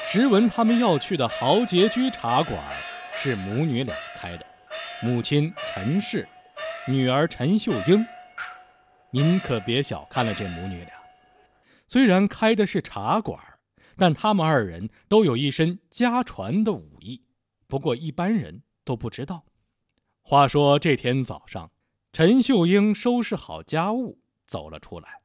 实闻他们要去的豪杰居茶馆是母女俩开的，母亲陈氏，女儿陈秀英。您可别小看了这母女俩，虽然开的是茶馆，但他们二人都有一身家传的武艺，不过一般人都不知道。话说这天早上，陈秀英收拾好家务走了出来，